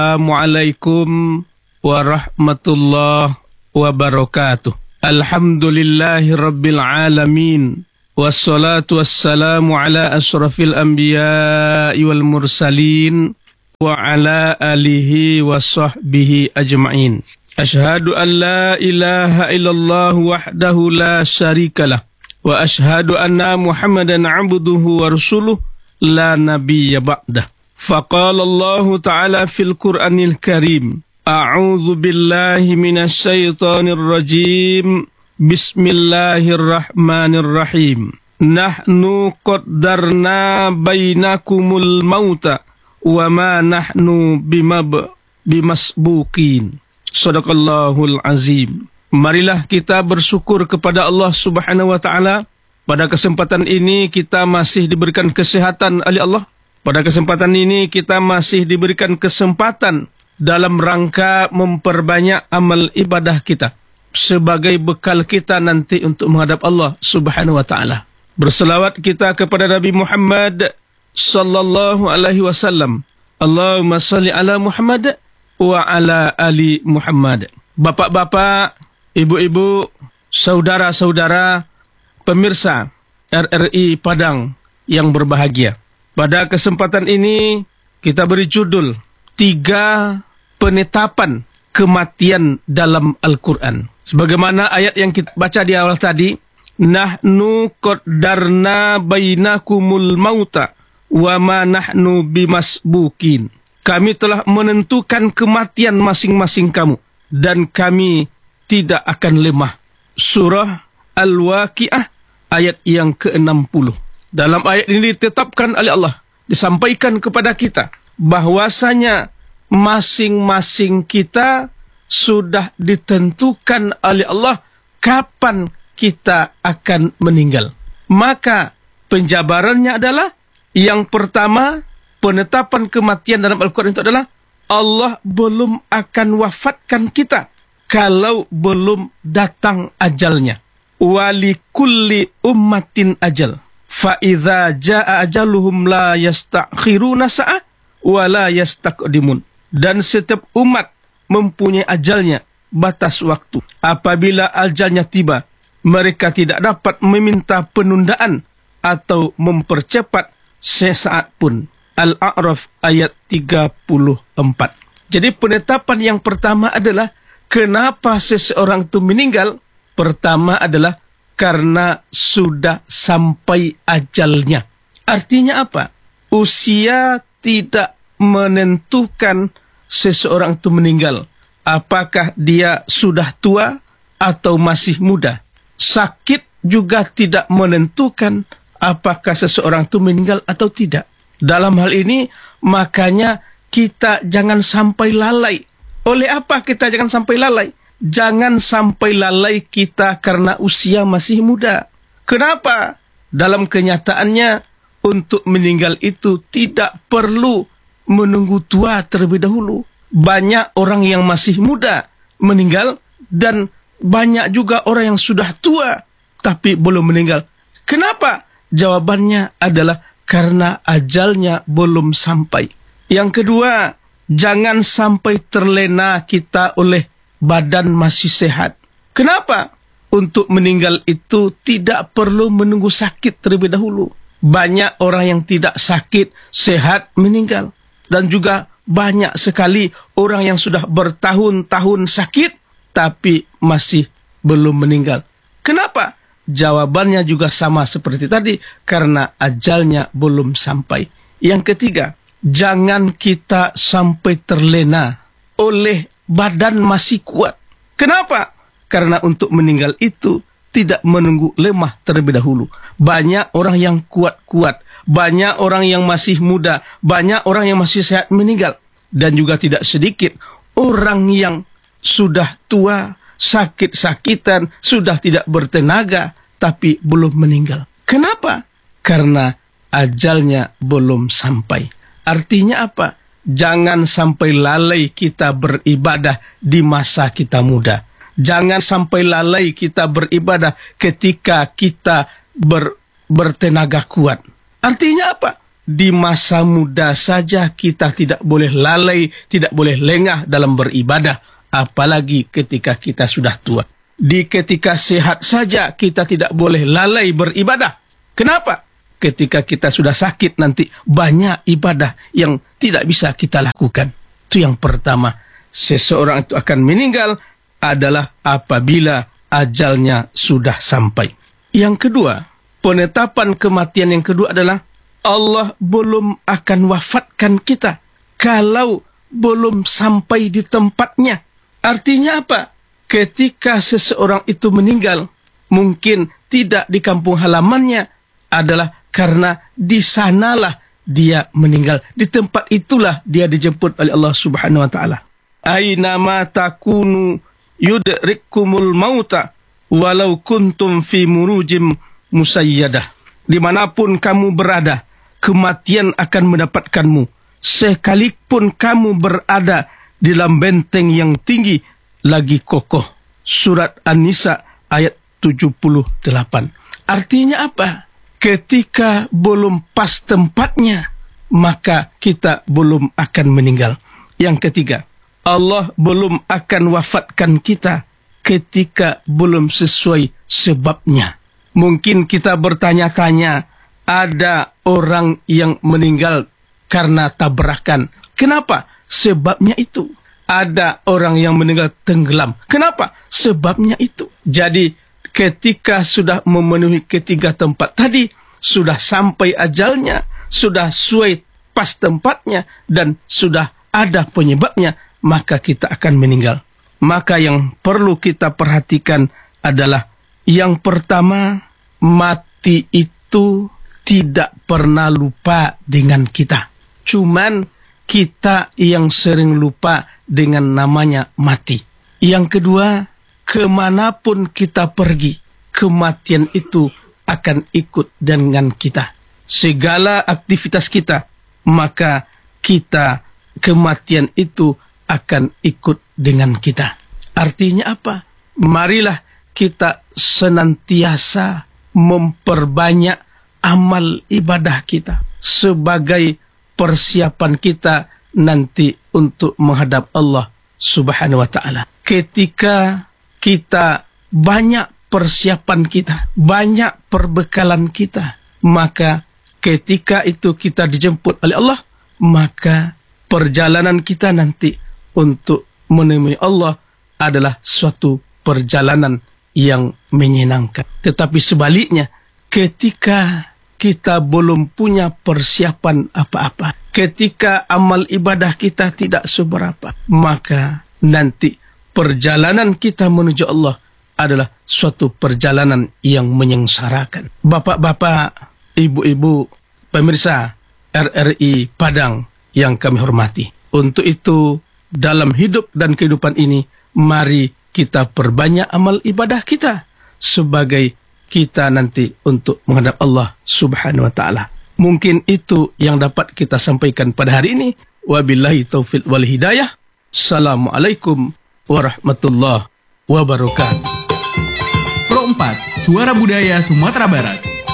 Assalamualaikum warahmatullahi wabarakatuh. Alhamdulillahi rabbil alamin. Wassalatu wassalamu ala asrafil anbiya'i wal mursalin wa ala alihi wa sahbihi ajma'in. Ashhadu an la ilaha illallah wahdahu la syarikalah wa ashhadu anna Muhammadan abduhu wa rasuluh la nabiyya ba'dah. Faqala Allah Ta'ala fil Qur'anil Karim, A'udzu billahi minasy syaithanir rajim. Bismillahirrahmanirrahim. Nahnu qaddarna bainakumul mauta wa ma nahnu bimasbuqin. Shadaqallahul azim. Marilah kita bersyukur kepada Allah Subhanahu wa Ta'ala. Pada kesempatan ini kita masih diberikan kesehatan oleh Allah. Pada kesempatan ini kita masih diberikan kesempatan dalam rangka memperbanyak amal ibadah kita sebagai bekal kita nanti untuk menghadap Allah Subhanahu wa Ta'ala. Berselawat kita kepada Nabi Muhammad sallallahu alaihi wasallam. Allahumma shalli ala Muhammad wa ala ali Muhammad. Bapak-bapak, ibu-ibu, saudara-saudara, pemirsa RRI Padang yang berbahagia. Pada kesempatan ini kita beri judul 3 penetapan kematian dalam Al-Quran. Sebagaimana ayat yang kita baca di awal tadi, Nahnu qaddarna bainakumul mauta wa ma nahnu bimasbuqin. Kami telah menentukan kematian masing-masing kamu dan kami tidak akan lemah. Surah Al-Waqiah ayat yang ke-60. Dalam ayat ini ditetapkan oleh Allah, disampaikan kepada kita bahwasanya masing-masing kita sudah ditentukan oleh Allah kapan kita akan meninggal. Maka penjabarannya adalah yang pertama, penetapan kematian dalam Al-Quran itu adalah Allah belum akan wafatkan kita kalau belum datang ajalnya. Walikulli ummatin ajal. Fa'idha ja'a ajaluhum la yastakhiruna sa'ah wa la yastaqdimun. Dan setiap umat mempunyai ajalnya, batas waktu. Apabila ajalnya tiba, mereka tidak dapat meminta penundaan atau mempercepat sesaat pun. Al-A'raf ayat 34. Jadi penetapan yang pertama adalah kenapa seseorang itu meninggal? Pertama adalah karena sudah sampai ajalnya. Artinya apa? Usia tidak menentukan seseorang itu meninggal. Apakah dia sudah tua atau masih muda? Sakit juga tidak menentukan apakah seseorang itu meninggal atau tidak. Dalam hal ini, makanya kita jangan sampai lalai. Oleh apa kita jangan sampai lalai? Jangan sampai lalai kita karena usia masih muda. Kenapa? Dalam kenyataannya, untuk meninggal itu tidak perlu menunggu tua terlebih dahulu. Banyak orang yang masih muda meninggal dan banyak juga orang yang sudah tua tapi belum meninggal. Kenapa? Jawabannya adalah karena ajalnya belum sampai. Yang kedua, jangan sampai terlena kita oleh badan masih sehat. Kenapa? Untuk meninggal itu tidak perlu menunggu sakit terlebih dahulu. Banyak orang yang tidak sakit, sehat, meninggal. Dan juga banyak sekali orang yang sudah bertahun-tahun sakit, tapi masih belum meninggal. Kenapa? Jawabannya juga sama seperti tadi, karena ajalnya belum sampai. Yang ketiga, jangan kita sampai terlena oleh badan masih kuat. Kenapa? Karena untuk meninggal itu tidak menunggu lemah terlebih dahulu. Banyak orang yang kuat-kuat, banyak orang yang masih muda, banyak orang yang masih sehat meninggal. Dan juga tidak sedikit orang yang sudah tua, sakit-sakitan, sudah tidak bertenaga, tapi belum meninggal. Kenapa? Karena ajalnya belum sampai. Artinya apa? Jangan sampai lalai kita beribadah di masa kita muda. Jangan sampai lalai kita beribadah ketika kita bertenaga kuat. Artinya apa? di masa muda saja kita tidak boleh lalai, tidak boleh lengah dalam beribadah, apalagi ketika kita sudah tua. Di ketika sehat saja kita tidak boleh lalai beribadah. Kenapa? Ketika kita sudah sakit nanti banyak ibadah yang tidak bisa kita lakukan. Itu yang pertama. Seseorang itu akan meninggal adalah apabila ajalnya sudah sampai. Yang kedua, penetapan kematian yang kedua adalah Allah belum akan wafatkan kita kalau belum sampai di tempatnya. Artinya apa? Ketika seseorang itu meninggal, mungkin tidak di kampung halamannya, adalah karena di sanalah dia meninggal. Di tempat itulah dia dijemput oleh Allah Subhanahu wa taala. Aina ma takunu yudrikkumul mauta walau kuntum fi murujim musayyadah. Dimanapun kamu berada, kematian akan mendapatkanmu. Sekalipun kamu berada di dalam benteng yang tinggi lagi kokoh. Surat An-Nisa ayat 78. Artinya apa? Ketika belum pas tempatnya, maka kita belum akan meninggal. Yang ketiga, Allah belum akan wafatkan kita ketika belum sesuai sebabnya. Mungkin kita bertanya-tanya, ada orang yang meninggal karena tabrakan. Kenapa? Sebabnya itu. Ada orang yang meninggal tenggelam. Kenapa? Sebabnya itu. Jadi ketika sudah memenuhi ketiga tempat tadi, sudah sampai ajalnya, sudah sesuai pas tempatnya, dan sudah ada penyebabnya, maka kita akan meninggal. Maka yang perlu kita perhatikan adalah yang pertama, mati itu tidak pernah lupa dengan kita. Cuman kita yang sering lupa dengan namanya mati. Yang kedua, kemanapun kita pergi, kematian itu akan ikut dengan kita. Segala aktivitas kita, maka kita, kematian itu akan ikut dengan kita. Artinya apa? Marilah kita senantiasa memperbanyak amal ibadah kita sebagai persiapan kita nanti untuk menghadap Allah Subhanahu wa taala. Ketika kita banyak persiapan kita, banyak perbekalan kita, maka ketika itu kita dijemput oleh Allah, maka perjalanan kita nanti untuk menemui Allah adalah suatu perjalanan yang menyenangkan. Tetapi sebaliknya, ketika kita belum punya persiapan apa-apa, ketika amal ibadah kita tidak seberapa, maka nanti perjalanan kita menuju Allah adalah suatu perjalanan yang menyengsarakan. Bapak-bapak, ibu-ibu, pemirsa RRI Padang yang kami hormati. Untuk itu, dalam hidup dan kehidupan ini, mari kita perbanyak amal ibadah kita sebagai kita nanti untuk menghadap Allah Subhanahu wa taala. Mungkin itu yang dapat kita sampaikan pada hari ini. Wabillahi taufiq wal hidayah. Assalamualaikum warahmatullahi wabarakatuh. Pro 4, Suara Budaya Sumatera Barat.